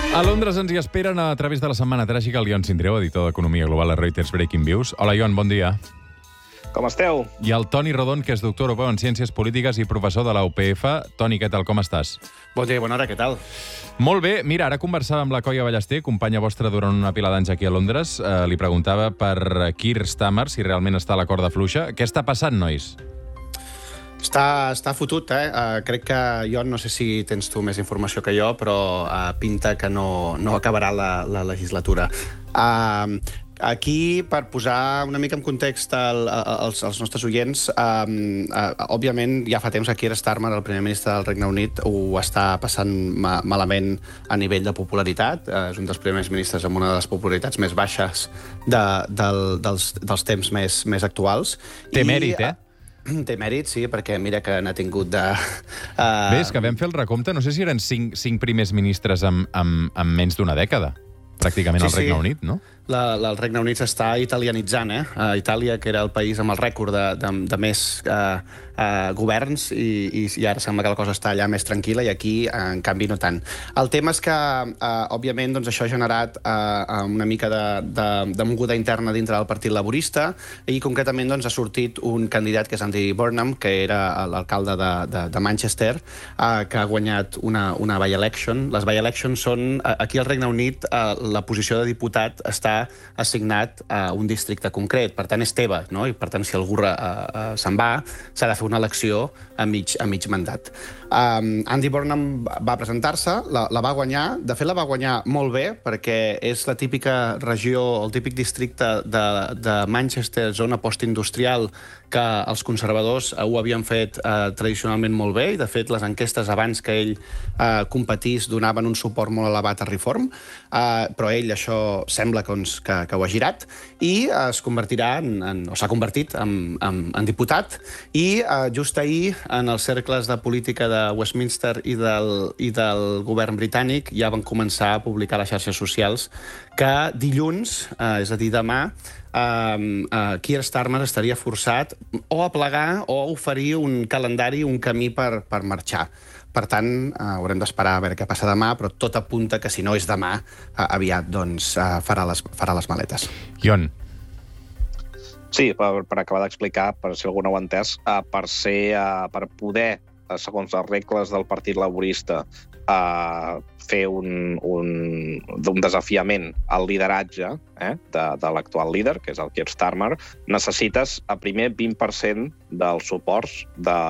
A Londres ens hi esperen a través de la setmana tràgica el Ion Sindreu, editor d'Economia Global a Reuters Breaking Views. Hola, Ion, bon dia. Com esteu? I el Toni Rodon, que és doctor europeu en Ciències Polítiques i professor de la UPF. Toni, què tal, com estàs? Bon dia i bona hora, què tal? Molt bé. Mira, ara conversava amb la Coia Ballester, companya vostra durant una pila d'anys aquí a Londres. Li preguntava per Keir Starmer, si realment està a la corda fluixa. Què està passant, nois? Està fotut, crec que jo, no sé si tens tu més informació que jo, però pinta que no acabarà la legislatura. Aquí, per posar una mica en context als nostres oients, òbviament ja fa temps que Keir Starmer, el primer ministre del Regne Unit, ho està passant malament a nivell de popularitat. És un dels primers ministres amb una de les popularitats més baixes dels temps més actuals. Té mèrit, Té mèrit, sí, perquè mira que n'ha tingut de... Bé, és que vam fer el recompte, no sé si eren cinc primers ministres amb menys d'una dècada, pràcticament al Regne Unit, no? El Regne Unit s'està italianitzant, Itàlia, que era el país amb el rècord de més governs, i ara sembla que la cosa està allà més tranquil·la, i aquí, en canvi, no tant. El tema és que, òbviament, això ha generat una mica de moguda interna dintre del Partit Laborista, i concretament ha sortit un candidat que és Andy Burnham, que era l'alcalde de Manchester, que ha guanyat una by-election. Les by-elections són... Aquí al Regne Unit, la posició de diputat està assignat a un districte concret, per tant és teva, no? I per tant si algú se'n va, s'ha de fer una elecció a mig mandat. Andy Burnham va presentar-se, la va guanyar, de fet la va guanyar molt bé, perquè és la típica regió, el típic districte de Manchester, zona postindustrial, que els conservadors ho havien fet tradicionalment molt bé, i de fet les enquestes abans que ell competís donaven un suport molt elevat a Reform, però ell això sembla que ho ha girat, i es convertirà o s'ha convertit en diputat, i just ahir en els cercles de política de Westminster i del govern britànic ja van començar a publicar a les xarxes socials que dilluns, és a dir, demà, Keir Starmer estaria forçat o a plegar o a oferir un calendari, un camí per marxar. Per tant, haurem d'esperar a veure què passa demà, però tot apunta que si no és demà, aviat farà les maletes. Ion. Sí, per acabar d'explicar, per si algú no ho ha entès, per poder, segons les regles del Partit Laborista, fer un desafiament al lideratge de l'actual líder, que és el Keir Starmer, necessites a primer 20% dels suports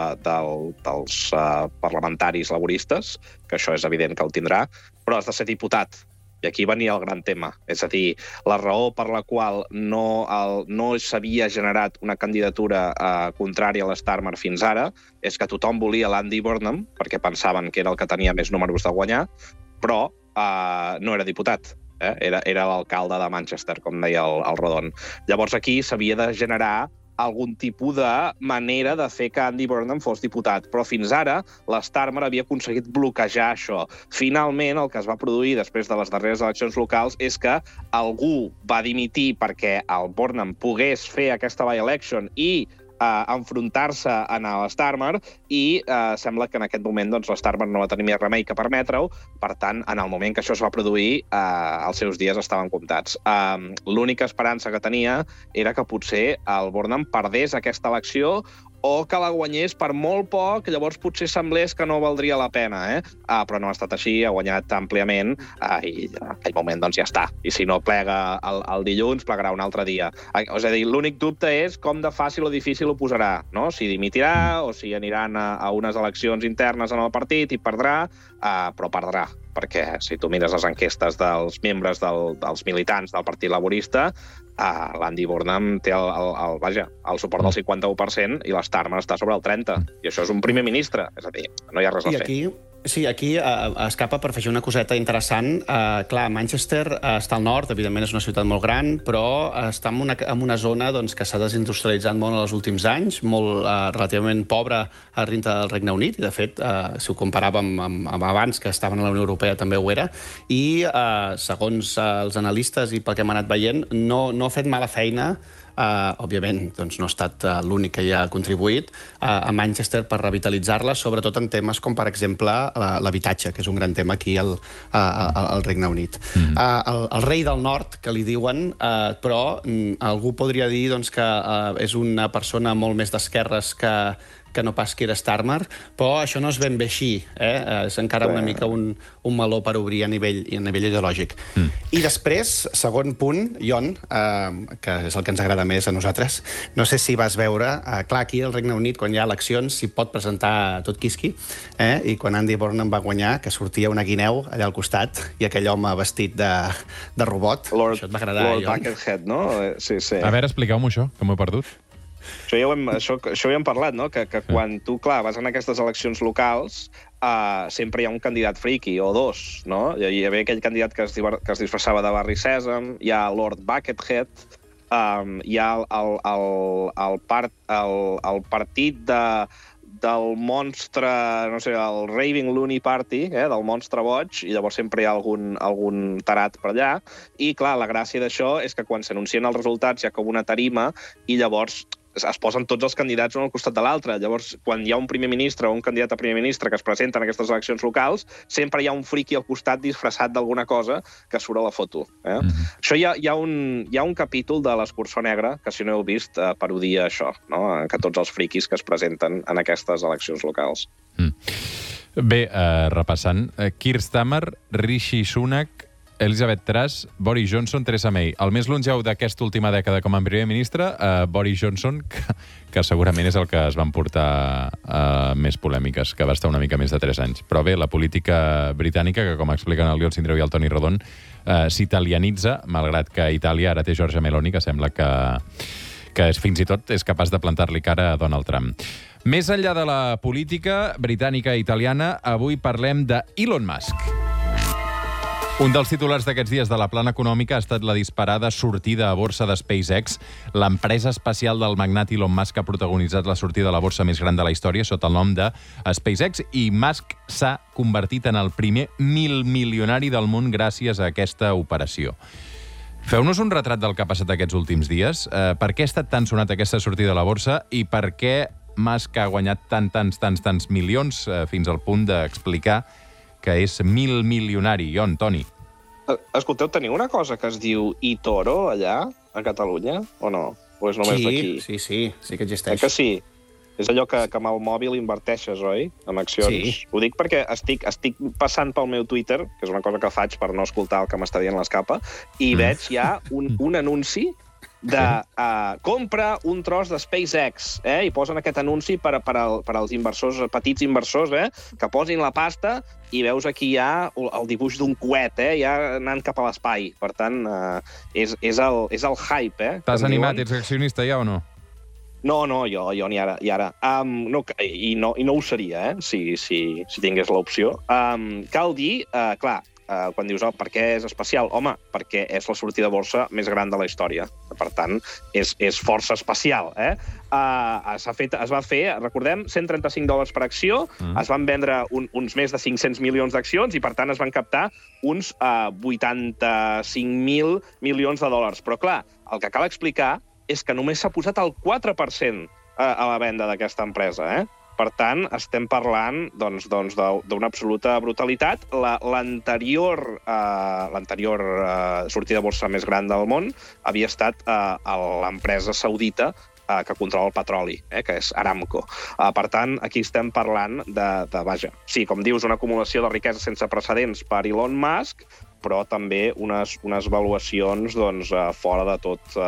dels parlamentaris laboristes, que això és evident que ho tindrà, però has de ser diputat. I aquí venia el gran tema. És a dir, la raó per la qual no s'havia generat una candidatura contrària a l'Starmer fins ara és que tothom volia l'Andy Burnham, perquè pensaven que era el que tenia més números de guanyar, però no era diputat. Era l'alcalde de Manchester, com deia el Rodon. Llavors aquí s'havia de generar algun tipus de manera de fer que Andy Burnham fos diputat. Però fins ara, l'Starmer havia aconseguit bloquejar això. Finalment, el que es va produir després de les darreres eleccions locals és que algú va dimitir perquè el Burnham pogués fer aquesta by-election i enfrontar-se a l'Starmer, i sembla que en aquest moment l'Starmer no va tenir més remei que permetre-ho. Per tant, en el moment que això es va produir, els seus dies estaven comptats. L'única esperança que tenia era que potser el Burnham perdés aquesta elecció o que la guanyés per molt poc, llavors potser semblés que no valdria la pena, però no ha estat així, ha guanyat àmpliament, i en aquell moment ja està. I si no plega el dilluns, plegarà un altre dia. És a dir, l'únic dubte és com de fàcil o difícil ho posarà, no? Si dimitirà o si aniran a unes eleccions internes en el partit i perdrà, però perdrà, perquè si tu mires les enquestes dels membres dels militants del Partit Laborista, l'Andy Burnham té el suport del 51% i l'Starmer està sobre el 30%. I això és un primer ministre, és a dir, no hi ha res a fer. Sí, aquí escapa per fer una coseta interessant. Clar, Manchester està al nord, evidentment és una ciutat molt gran, però està en una zona que s'ha desindustrialitzat molt en els últims anys, molt relativament pobra a dintre del Regne Unit, i de fet, si ho comparàvem amb abans, que estaven a la Unió Europea, també ho era, i segons els analistes i pel que hem anat veient, no ha fet mala feina òbviament doncs, no ha estat l'únic que hi ha contribuït, a Manchester per revitalitzar-la, sobretot en temes com, per exemple, l'habitatge, que és un gran tema aquí al Regne Unit. El rei del nord, que li diuen, però algú podria dir doncs, que és una persona molt més d'esquerres que no pas Keir Starmer, però això no és ben bé així. És encara una mica un meló per obrir a nivell ideològic. I després, segon punt, Jon, que és el que ens agrada més a nosaltres, no sé si vas veure, clar, aquí al Regne Unit, quan hi ha eleccions, s'hi pot presentar tot quisqui, i quan Andy Burnham va guanyar, que sortia una guineu allà al costat, i aquell home vestit de robot, això et va agradar, Lord Buckethead, no? Sí. A veure, expliqueu-m'ho això, que m'ho he perdut. Això ja hem parlat, no? Que quan tu, clar, vas en aquestes eleccions locals, sempre hi ha un candidat friki, o dos, no? Hi havia aquell candidat que es disfressava de Barry Sèsam, hi ha Lord Buckethead, hi ha el partit del monstre, no sé, el Raving Loony Party, del monstre boig, i llavors sempre hi ha algun tarat per allà. I, clar, la gràcia d'això és que quan s'anuncien els resultats hi ha com una tarima i llavors es posen tots els candidats un al costat de l'altre. Llavors, quan hi ha un primer ministre o un candidat a primer ministre que es presenta en aquestes eleccions locals, sempre hi ha un friqui al costat disfressat d'alguna cosa que surt a la foto. Això hi ha un capítol de l'Escurçó Negre, que si no heu vist, parodia això, no? Que tots els friquis que es presenten en aquestes eleccions locals. Bé, repassant, Keir Starmer, Rishi Sunak, Elizabeth Truss, Boris Johnson, Theresa May. El més longeu d'aquesta última dècada com a primer ministre, Boris Johnson, que segurament és el que es van portar més polèmiques, que va estar una mica més de 3 anys. Però bé, la política britànica, que com expliquen el Liol Sindreu i el Toni Rodon, s'italianitza, malgrat que Itàlia ara té Giorgia Meloni, que sembla que fins i tot és capaç de plantar-li cara a Donald Trump. Més enllà de la política britànica i italiana, avui parlem de Elon Musk. Un dels titulars d'aquests dies de la plana econòmica ha estat la disparada sortida a borsa de SpaceX. L'empresa espacial del magnat Elon Musk ha protagonitzat la sortida a la borsa més gran de la història sota el nom de SpaceX i Musk s'ha convertit en el primer milionari del món gràcies a aquesta operació. Feu-nos un retrat del que ha passat aquests últims dies. Per què ha estat tan sonat aquesta sortida a la borsa i per què Musk ha guanyat tants milions fins al punt d'explicar que és milionari. Jon, Toni. Escolteu, teniu una cosa que es diu eToro allà, a Catalunya, o no? O és només d'aquí? Sí que existeix. Que sí? És allò que amb el mòbil inverteixes, oi? En accions. Sí. Ho dic perquè estic passant pel meu Twitter, que és una cosa que faig per no escoltar el que m'està dient l'escapa, i veig ja un anunci de compra un tros de SpaceX, i posen aquest anunci per als inversors, petits inversors, que posin la pasta i veus aquí ja el dibuix d'un coet, ja anant cap a l'espai. Per tant, és el hype. T'has animat? Ets accionista ja o no? No, jo ni ara. I no ho seria, si tingués l'opció. Cal dir, clar, quan dius, per què és especial? Home, perquè és la sortida a borsa més gran de la història. Per tant, és força especial. Es va fer, recordem, $135 per acció, es van vendre uns més de 500 milions d'accions i, per tant, es van captar uns 85.000 milions de dòlars. Però, clar, el que cal explicar és que només s'ha posat el 4% a la venda d'aquesta empresa, Per tant, estem parlant d'una absoluta brutalitat. L'anterior sortida de borsa més gran del món havia estat l'empresa saudita que controla el petroli, que és Aramco. Per tant, aquí estem parlant sí, com dius, una acumulació de riquesa sense precedents per Elon Musk, però també unes valuacions fora de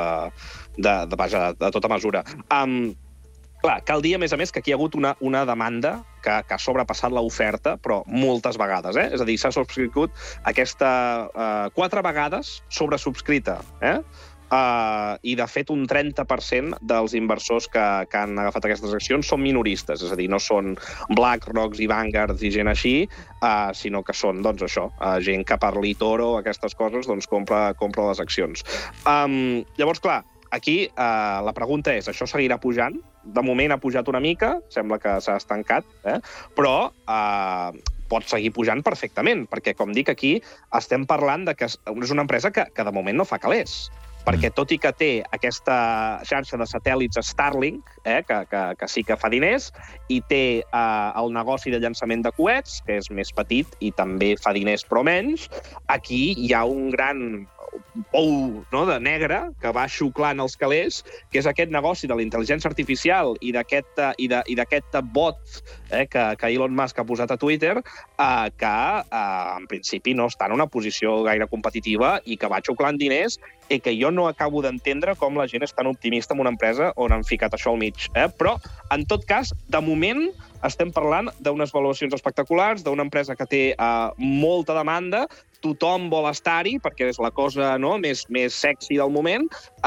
tota mesura. Clar, cal dir, a més, que aquí hi ha hagut una demanda que ha sobrepassat l'oferta, però moltes vegades. És a dir, s'ha subscrit aquesta 4 vegades sobresubscrita. I, de fet, un 30% dels inversors que han agafat aquestes accions són minoristes, és a dir, no són BlackRock i Vanguard i gent així, sinó que són, gent que per l'eToro, aquestes coses, compra les accions. Llavors, clar, aquí la pregunta és, això seguirà pujant? De moment ha pujat una mica, sembla que s'ha estancat, però pot seguir pujant perfectament, perquè, com dic aquí, estem parlant que és una empresa que de moment no fa calés. perquè tot i que té aquesta xarxa de satèl·lits Starlink, que sí que fa diners, i té el negoci de llançament de coets, que és més petit i també fa diners però menys, aquí hi ha un gran pou de negre que va xuclant els calés, que és aquest negoci de la intel·ligència artificial i d'aquest bot que Elon Musk ha posat a Twitter, que en principi no està en una posició gaire competitiva i que va xuclant diners i que jo no acabo d'entendre com la gent és tan optimista en una empresa on han ficat això al mig. Però, en tot cas, de moment estem parlant d'unes valuacions espectaculars, d'una empresa que té molta demanda, tothom vol estar-hi, perquè és la cosa més sexy del moment,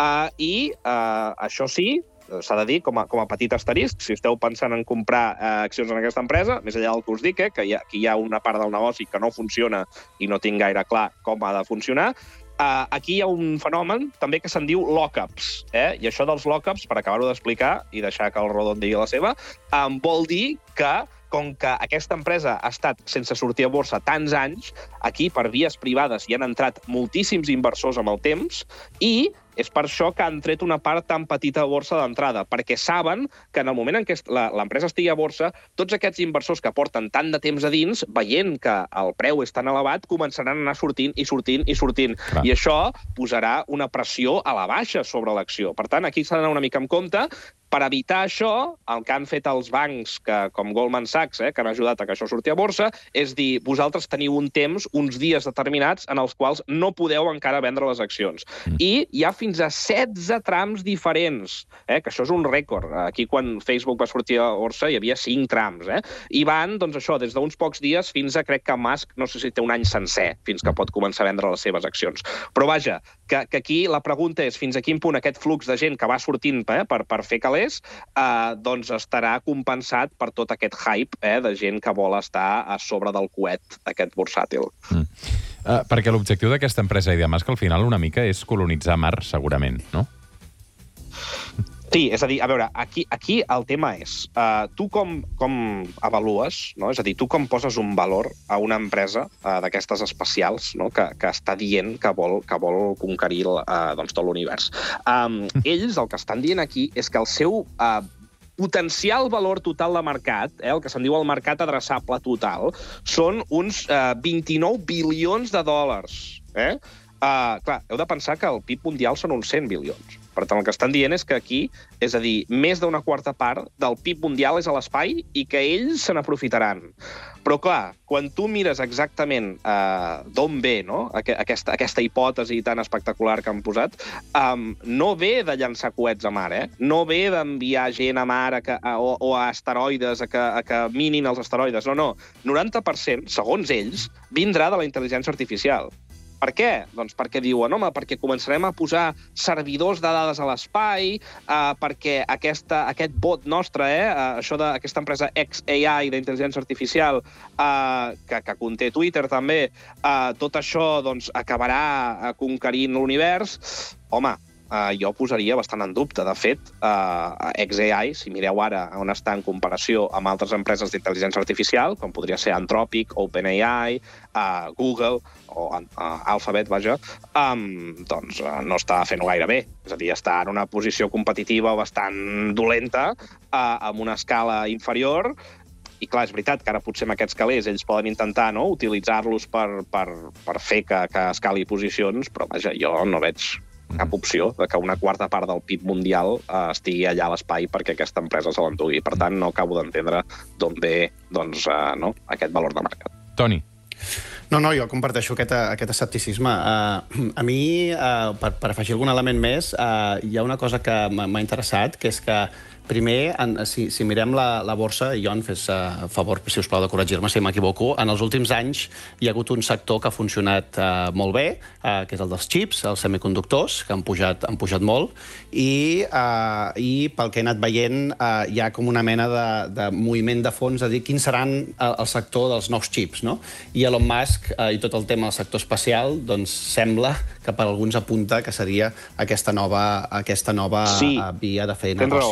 i això sí, s'ha de dir, com a petit asterisc, si esteu pensant en comprar accions en aquesta empresa, més enllà del que us dic, que hi ha una part del negoci que no funciona i no tinc gaire clar com ha de funcionar, aquí hi ha un fenomen també que se'n diu lock-ups. I això dels lock-ups, per acabar-ho d'explicar i deixar que el Rodon digui la seva, vol dir que com que aquesta empresa ha estat sense sortir a borsa tants anys, aquí per vies privades hi han entrat moltíssims inversors amb el temps i és per això que han tret una part tan petita de borsa d'entrada, perquè saben que en el moment en què l'empresa estigui a borsa, tots aquests inversors que porten tant de temps a dins, veient que el preu és tan elevat, començaran a anar sortint i sortint i sortint. Clar. I això posarà una pressió a la baixa sobre l'acció. Per tant, aquí s'ha d'anar una mica en compte. Per evitar això, el que han fet els bancs, com Goldman Sachs, que han ajudat a que això surti a borsa, és dir, vosaltres teniu un temps, uns dies determinats, en els quals no podeu encara vendre les accions. I hi ha fins a 16 trams diferents, que això és un rècord. Aquí, quan Facebook va sortir a borsa, hi havia 5 trams. I van, doncs això, des d'uns pocs dies fins a, crec que Musk, no sé si té un any sencer, fins que pot començar a vendre les seves accions. Però vaja, que aquí la pregunta és fins a quin punt aquest flux de gent que va sortint per fer calés doncs estarà compensat per tot aquest hype de gent que vol estar a sobre del coet aquest bursàtil. Perquè l'objectiu d'aquesta empresa i de Musk al final una mica és colonitzar Mart, segurament, no? Sí, és a dir, a veure, aquí el tema és, tu com avalues, no? És a dir, tu com poses un valor a una empresa d'aquestes espacials, no? que està dient que vol conquerir tot l'univers. Ells el que estan dient aquí és que el seu potencial valor total de mercat, el que se'n diu el mercat adreçable total, són uns 29 bilions de dòlars. Clar, heu de pensar que el PIB mundial són uns 100 bilions. Per tant, el que estan dient és que aquí, és a dir, més d'una quarta part del PIB mundial és a l'espai i que ells se n'aprofitaran. Però, clar, quan tu mires exactament d'on ve aquesta hipòtesi tan espectacular que han posat, no ve de llançar coets a mar, no ve d'enviar gent a mar o a asteroides, a que minin els asteroides. No. 90%, segons ells, vindrà de la intel·ligència artificial. Per què? Doncs perquè diuen, home, perquè començarem a posar servidors de dades a l'espai, perquè aquest bot nostre, això d'aquesta empresa xAI d'intel·ligència artificial, que conté Twitter també, tot això doncs, acabarà conquerint l'univers. Home, jo posaria bastant en dubte. De fet, xAI, si mireu ara on està en comparació amb altres empreses d'intel·ligència artificial, com podria ser Anthropic, OpenAI, Google o Alphabet, vaja, doncs no està fent-ho gaire bé. És a dir, està en una posició competitiva bastant dolenta, amb una escala inferior. I clar, és veritat que ara potser amb aquests calés ells poden intentar utilitzar-los per fer que escali posicions, però vaja, jo no veig cap opció de que una quarta part del PIB mundial estigui allà a l'espai perquè aquesta empresa se l'endugui. Per tant, no acabo d'entendre d'on ve aquest valor de mercat. Toni. No, jo comparteixo aquest escepticisme. A mi, per afegir algun element més, hi ha una cosa que m'ha interessat, que és que primer, si mirem la borsa, i jo em fes favor, si us plau, de corregir-me si m'equivoco, en els últims anys hi ha hagut un sector que ha funcionat molt bé, que és el dels xips, els semiconductors, que han pujat molt, i pel que he anat veient hi ha com una mena de moviment de fons a dir quin seran el sector dels nous xips, no? I Elon Musk i tot el tema del sector espacial, doncs sembla que per alguns apunta que seria aquesta nova via de fer negoci.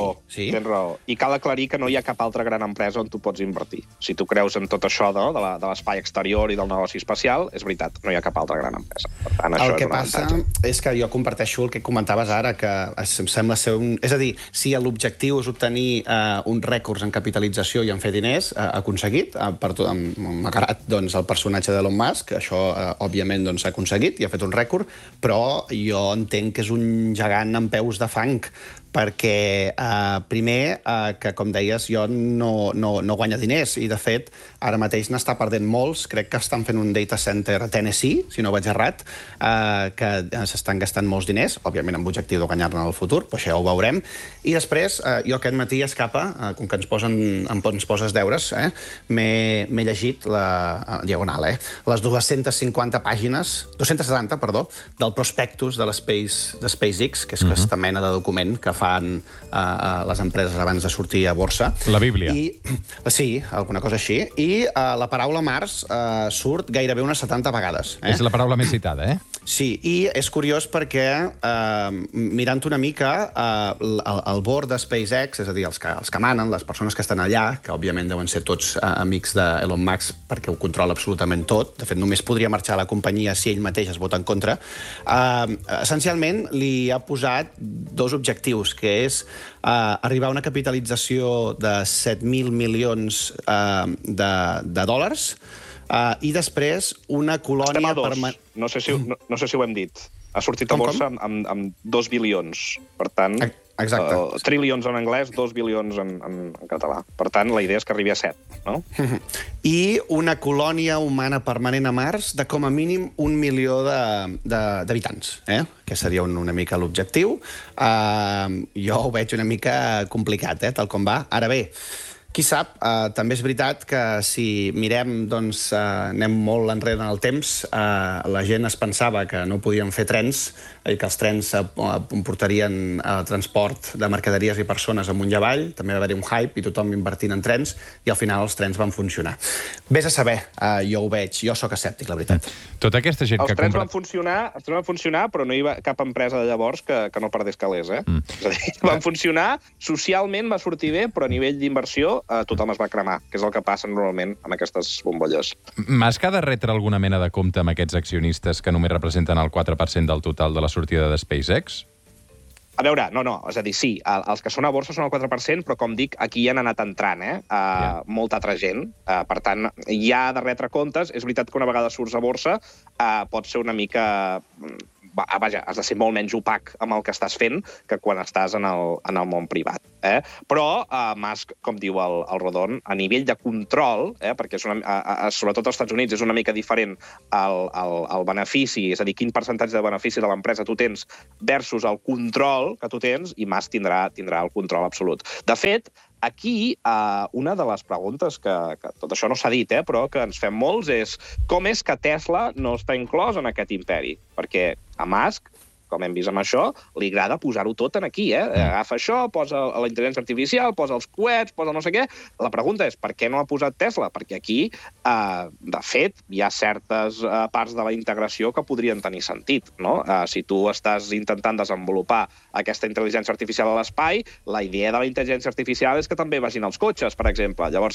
Sí. Tens raó. I cal aclarir que no hi ha cap altra gran empresa on tu pots invertir. Si tu creus en tot això de l'espai exterior i del negoci espacial, és veritat, no hi ha cap altra gran empresa. Per tant, això el que és un passa avantatge. és que jo comparteixo el que comentaves ara, que em sembla ser un... És a dir, si l'objectiu és obtenir uns rècords en capitalització i en fer diners, aconseguit, m'ha agradat doncs, el personatge d'Elon Musk, això òbviament doncs, s'ha aconseguit i ha fet un rècord, però jo entenc que és un gegant amb peus de fang, perquè, primer, que, com deies, jo no guanya diners, i, de fet, ara mateix n'està perdent molts. Crec que estan fent un data center a Tennessee, si no vaig errat, que s'estan gastant molts diners, òbviament amb l'objectiu de guanyar-ne en el futur, però això ja ho veurem. I després, jo aquest matí escapa, com que ens poses deures, m'he llegit diagonal, les 250 pàgines, 270, perdó, del prospectus de SpaceX, que és aquesta mena de document que fan les empreses abans de sortir a borsa. La Bíblia. Sí, alguna cosa així. I la paraula Mars surt gairebé unes 70 vegades. És la paraula més citada, Sí, i és curiós perquè, mirant una mica, el board de SpaceX, és a dir, els que manen, les persones que estan allà, que òbviament deuen ser tots amics d'Elon Musk perquè ho controla absolutament tot, de fet només podria marxar a la companyia si ell mateix es vota en contra, essencialment li ha posat dos objectius, que és arribar a una capitalització de 7.000 milions de dòlars, i després una colònia... Estem a 2. No sé si ho hem dit. Ha sortit a borsa amb 2 bilions. Per tant, trilions en anglès, 2 bilions en català. Per tant, la idea és que arribi a 7, no? I una colònia humana permanent a Mars de com a mínim 1 milió d'habitants, que seria una mica l'objectiu. Jo ho veig una mica complicat, tal com va. Ara bé, qui sap, també és veritat que si mirem, doncs, anem molt enrere en el temps, la gent es pensava que no podien fer trens i que els trens portarien transport de mercaderies i persones amunt i avall, també va haver-hi un hype i tothom invertint en trens, i al final els trens van funcionar. Vés a saber, jo ho veig, jo sóc escèptic, la veritat. Tota aquesta gent que els trens van funcionar, però no hi va cap empresa de llavors que no perdés calés, És a dir, van funcionar, socialment va sortir bé, però a nivell d'inversió tothom es va cremar, que és el que passa normalment amb aquestes bombolles. Musk ha de retre alguna mena de compte amb aquests accionistes que només representen el 4% del total de la sortida de SpaceX? A veure, no, és a dir, sí, els que són a borsa són el 4%, però com dic, aquí hi han anat entrant, molta altra gent. Per tant, hi ha de retre comptes. És veritat que una vegada surts a borsa pot ser una mica... Vaja, has de ser molt menys opac amb el que estàs fent que quan estàs en el món privat. Però Musk, com diu el Rodon, a nivell de control, perquè sobretot als Estats Units és una mica diferent el benefici, és a dir, quin percentatge de benefici de l'empresa tu tens versus el control que tu tens, i Musk tindrà el control absolut. De fet, aquí, una de les preguntes que tot això no s'ha dit, però que ens fem molts, és com és que Tesla no està inclòs en aquest imperi? Perquè a Musk, com hem vist amb això, li agrada posar-ho tot aquí, Agafa això, posa la intel·ligència artificial, posa els coets, posa no sé què. La pregunta és, per què no ha posat Tesla? Perquè aquí, de fet, hi ha certes parts de la integració que podrien tenir sentit, no? Si tu estàs intentant desenvolupar aquesta intel·ligència artificial a l'espai, la idea de la intel·ligència artificial és que també vagin els cotxes, per exemple. Llavors,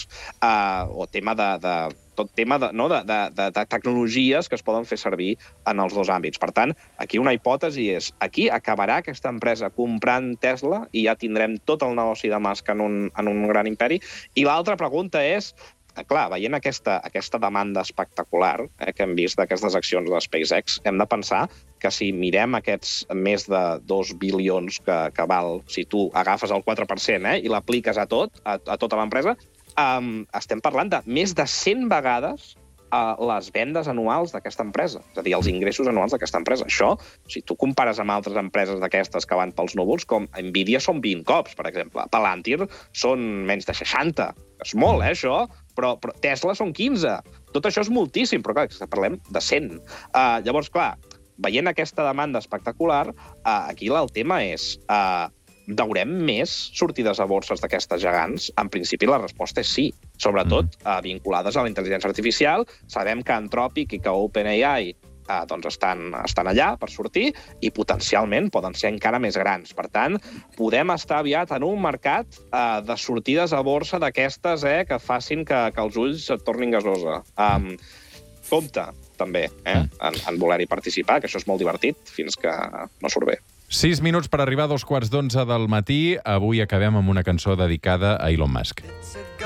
o tema tot tema de tecnologies que es poden fer servir en els dos àmbits. Per tant, aquí una hipòtesi és, aquí acabarà aquesta empresa comprant Tesla i ja tindrem tot el negoci de Musk en un gran imperi. I l'altra pregunta és, clar, veient aquesta demanda espectacular que hem vist d'aquestes accions de SpaceX, hem de pensar que si mirem aquests més de 2 bilions que val, si tu agafes el 4% i l'apliques a tota l'empresa, estem parlant de més de 100 vegades les vendes anuals d'aquesta empresa, és a dir, els ingressos anuals d'aquesta empresa. Això, si tu compares amb altres empreses d'aquestes que van pels núvols, com Nvidia són 20 cops, per exemple. Palantir són menys de 60. És molt, això, però Tesla són 15. Tot això és moltíssim, però clar, parlem de 100. Llavors, clar, veient aquesta demanda espectacular, aquí el tema és... veurem més sortides a borses d'aquestes gegants? En principi, la resposta és sí, sobretot vinculades a la intel·ligència artificial. Sabem que Anthropic i que OpenAI doncs estan allà per sortir i potencialment poden ser encara més grans. Per tant, podem estar aviat en un mercat de sortides a borsa d'aquestes que facin que els ulls et tornin gasosa. Compte, també, en voler-hi participar, que això és molt divertit, fins que no surt bé. 6 minuts per arribar a 2:15 del matí. Avui acabem amb una cançó dedicada a Elon Musk.